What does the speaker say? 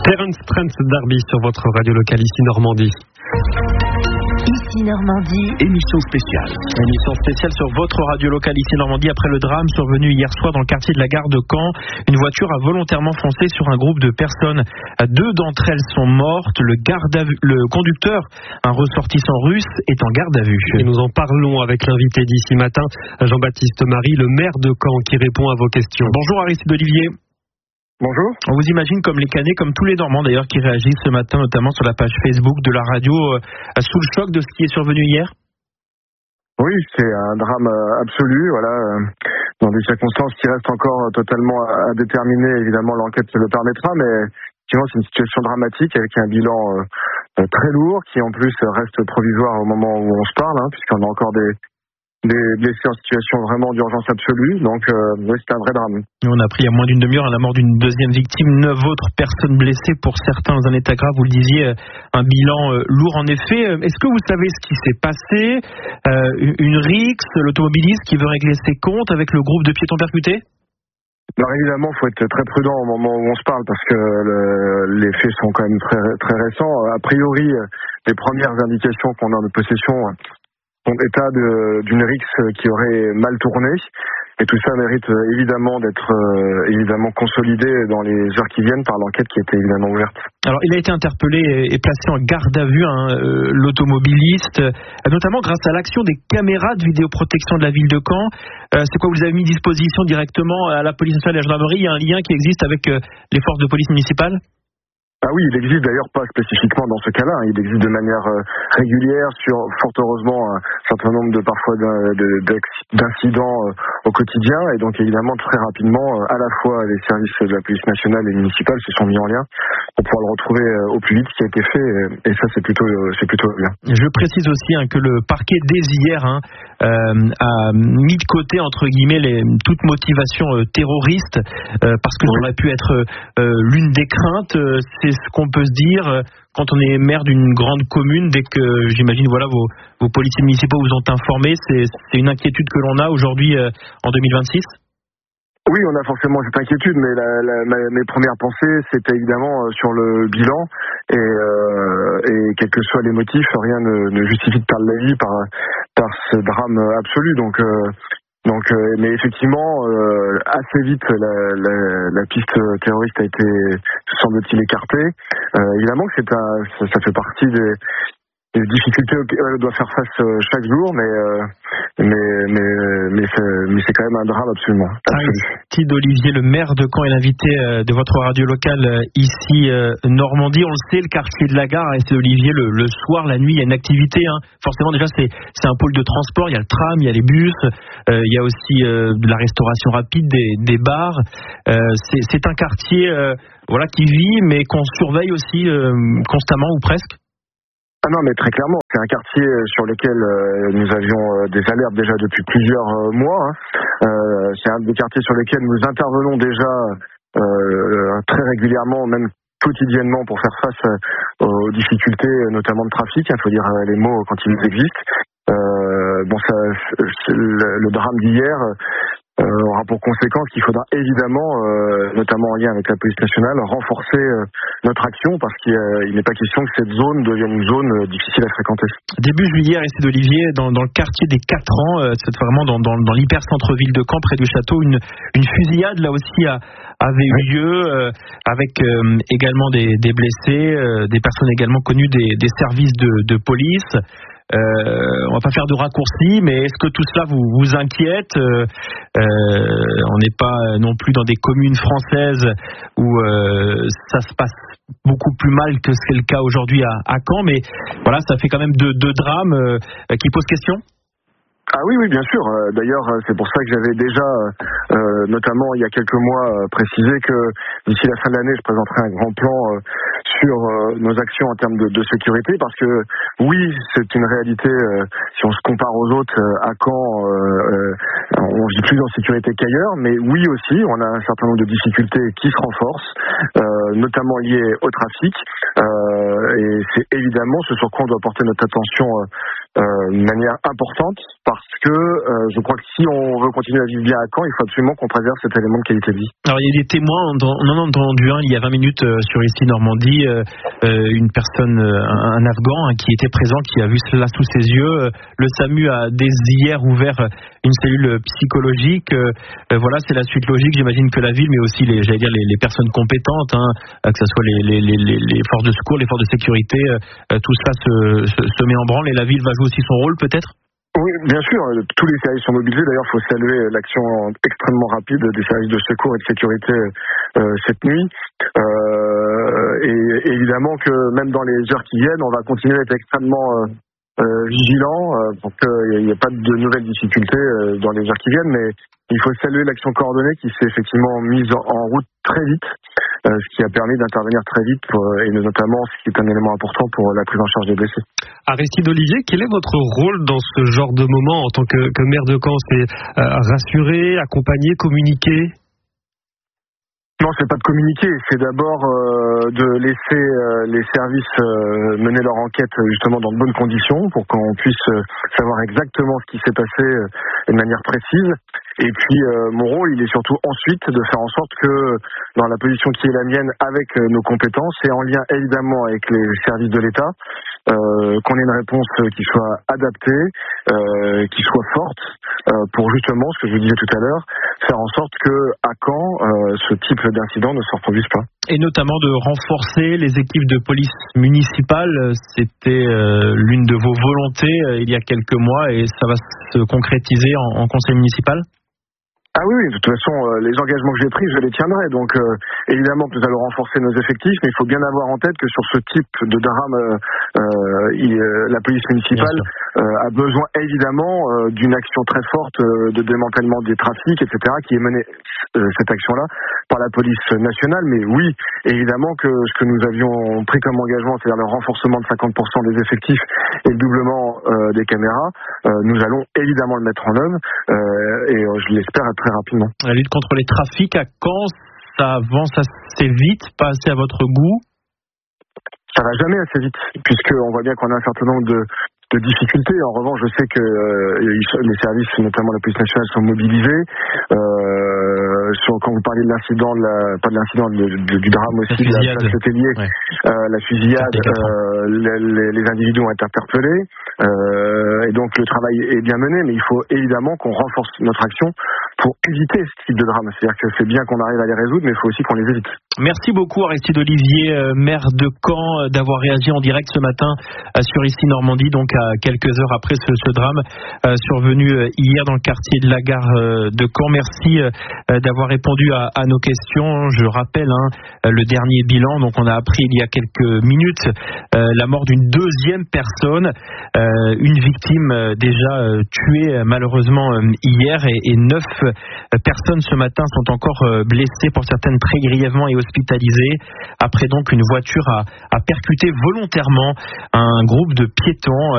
Terence Trent D'Arby sur votre radio locale ici Normandie. Ici Normandie. Émission spéciale. Émission spéciale sur votre radio locale ici Normandie après le drame survenu hier soir dans le quartier de la gare de Caen. Une voiture a volontairement foncé sur un groupe de personnes. 2 d'entre elles sont mortes. Le conducteur, un ressortissant russe, est en garde à vue. Et nous en parlons avec l'invité d'ici matin, Jean-Baptiste Marie, le maire de Caen, qui répond à vos questions. Bonjour Aristide Olivier. Bonjour. On vous imagine comme les Canets, comme tous les Normands d'ailleurs, qui réagissent ce matin, notamment sur la page Facebook de la radio, sous le choc de ce qui est survenu hier. Oui, c'est un drame absolu, dans des circonstances qui restent encore totalement à déterminer. Évidemment, l'enquête le permettra, mais effectivement, c'est une situation dramatique avec un bilan très lourd qui en plus reste provisoire au moment où on se parle, puisqu'on a encore des blessés en situation vraiment d'urgence absolue. Donc, oui, c'est un vrai drame. On a appris il y a moins d'une demi-heure la mort d'une deuxième victime, 9 autres personnes blessées, pour certains en état grave. Vous le disiez, un bilan lourd en effet. Est-ce que vous savez ce qui s'est passé? Une rixe, l'automobiliste qui veut régler ses comptes avec le groupe de piétons percutés? Alors évidemment, il faut être très prudent au moment où on se parle parce que les faits sont quand même très, très récents. A priori, les premières indications qu'on a en notre possession font état d'une rixe qui aurait mal tourné. Et tout ça mérite évidemment d'être consolidé dans les heures qui viennent par l'enquête qui était évidemment ouverte. Alors il a été interpellé et placé en garde à vue, l'automobiliste, notamment grâce à l'action des caméras de vidéoprotection de la ville de Caen. C'est quoi, vous avez mis disposition directement à la police nationale et à la gendarmerie? Il y a un lien qui existe avec les forces de police municipales? Ah oui, il existe d'ailleurs pas spécifiquement dans ce cas-là. Il existe de manière régulière sur, fort heureusement, un certain nombre d'incidents au quotidien. Et donc évidemment, très rapidement, à la fois les services de la police nationale et municipale se sont mis en lien pour pouvoir le retrouver au plus vite, ce qui a été fait. Et ça, c'est plutôt bien. Je précise aussi que le parquet dès hier a mis de côté, entre guillemets, toute motivation terroriste, parce que ça aurait pu être l'une des craintes. C'est ce qu'on peut se dire quand on est maire d'une grande commune, dès que, j'imagine, vos policiers municipaux vous ont informé. C'est une inquiétude que l'on a aujourd'hui en 2026? Oui, on a forcément cette inquiétude, mais mes premières pensées, c'était évidemment sur le bilan et quels que soient les motifs, rien ne justifie de perdre la vie par ce drame absolu. Donc, mais effectivement, assez vite, la piste terroriste a été, semble-t-il, écartée. Évidemment que ça fait partie des difficultés auxquelles on doit faire face chaque jour, mais c'est quand même un drame absolument. Aristide Olivier, le maire de Caen, est l'invité de votre radio locale ici Normandie. On le sait, le quartier de la gare, Aristide Olivier, le soir, la nuit, il y a une activité. Forcément, déjà, c'est un pôle de transport. Il y a le tram, il y a les bus, il y a aussi de la restauration rapide, des bars. C'est un quartier qui vit, mais qu'on surveille aussi constamment ou presque. Ah non, mais très clairement, c'est un quartier sur lequel nous avions des alertes déjà depuis plusieurs mois. C'est un des quartiers sur lesquels nous intervenons déjà très régulièrement, même quotidiennement, pour faire face aux difficultés, notamment de trafic. Il faut dire les mots quand ils existent. Le drame d'hier aura pour conséquence qu'il faudra évidemment, notamment en lien avec la police nationale, renforcer notre action parce qu'il n'est pas question que cette zone devienne une zone difficile à fréquenter. Début juillet, Aristide Olivier, dans le quartier des 4 ans, c'est vraiment dans l'hyper-centre-ville de Caen, près du château, une fusillade là aussi avait eu lieu, avec également des blessés, des personnes également connues des services de police. On va pas faire de raccourcis, mais est-ce que tout cela vous inquiète? On n'est pas non plus dans des communes françaises où ça se passe beaucoup plus mal que c'est le cas aujourd'hui à Caen, mais voilà, ça fait quand même deux drames qui posent question. Ah oui, bien sûr. D'ailleurs, c'est pour ça que j'avais déjà, notamment il y a quelques mois, précisé que d'ici la fin de l'année, je présenterai un grand plan sur nos actions en termes de sécurité, parce que oui, c'est une réalité. Si on se compare aux autres, à Caen, on vit plus en sécurité qu'ailleurs, mais oui aussi, on a un certain nombre de difficultés qui se renforcent, notamment liées au trafic. Et c'est évidemment ce sur quoi on doit porter notre attention de manière importante parce que je crois que si on veut continuer à vivre bien à Caen, il faut absolument qu'on préserve cet élément de qualité de vie. Alors il y a des témoins, on en a entendu un il y a 20 minutes sur Ici Normandie, une personne, un Afghan qui était présent, qui a vu cela sous ses yeux. Le SAMU a dès hier ouvert une cellule psychologique. Voilà, c'est la suite logique. J'imagine que la ville, mais aussi les personnes compétentes, que ce soit les forces de secours, les forces de sécurité, tout cela se met en branle et la ville va jouer aussi son rôle peut-être. Oui, bien sûr, tous les services sont mobilisés. D'ailleurs, il faut saluer l'action extrêmement rapide des services de secours et de sécurité cette nuit. Et évidemment que même dans les heures qui viennent, on va continuer à être extrêmement vigilant pour qu'il n'y ait pas de nouvelles difficultés dans les heures qui viennent. Mais il faut saluer l'action coordonnée qui s'est effectivement mise en route très vite, ce qui a permis d'intervenir très vite et notamment ce qui est un élément important pour la prise en charge des blessés. Aristide Olivier, quel est votre rôle dans ce genre de moment en tant que maire de Caen? C'est rassurer, accompagner, communiquer? Non, c'est pas de communiquer, c'est d'abord de laisser les services mener leur enquête justement dans de bonnes conditions pour qu'on puisse savoir exactement ce qui s'est passé de manière précise. Et puis mon rôle, il est surtout ensuite de faire en sorte que dans la position qui est la mienne avec nos compétences et en lien évidemment avec les services de l'État, qu'on ait une réponse qui soit adaptée, qui soit forte, pour justement, ce que je vous disais tout à l'heure, faire en sorte que à Caen, ce type d'incident ne se reproduise pas. Et notamment de renforcer les équipes de police municipale, c'était l'une de vos volontés il y a quelques mois et ça va se concrétiser en conseil municipal? Ah oui, de toute façon, les engagements que j'ai pris, je les tiendrai. Donc, évidemment que nous allons renforcer nos effectifs, mais il faut bien avoir en tête que sur ce type de drame, la police municipale a besoin évidemment d'une action très forte de démantèlement des trafics, etc., qui est menée, cette action-là, par la police nationale. Mais oui, évidemment que ce que nous avions pris comme engagement, c'est-à-dire le renforcement de 50% des effectifs et le doublement des caméras, nous allons évidemment le mettre en œuvre et je l'espère très rapidement. La lutte contre les trafics à Caen, ça avance assez vite, pas assez à votre goût? Ça va jamais assez vite, puisqu'on voit bien qu'on a un certain nombre de difficultés. En revanche, je sais que les services, notamment la police nationale, sont mobilisés. Quand vous parlez de l'incident, pas de l'incident, du drame aussi, de la place Letellier, la fusillade, les individus ont été interpellés. Et donc le travail est bien mené, mais il faut évidemment qu'on renforce notre action pour éviter ce type de drame. C'est-à-dire que c'est bien qu'on arrive à les résoudre, mais il faut aussi qu'on les évite. Merci beaucoup Aristide Olivier, maire de Caen, d'avoir réagi en direct ce matin sur Ici Normandie, donc à quelques heures après ce drame survenu hier dans le quartier de la gare de Caen. Merci d'avoir répondu à nos questions. Je rappelle le dernier bilan, donc on a appris il y a quelques minutes la mort d'une deuxième personne, une victime déjà tuée malheureusement hier et 9 personnes ce matin sont encore blessées, pour certaines très grièvement et hospitalisées, après donc une voiture a percuté volontairement un groupe de piétons.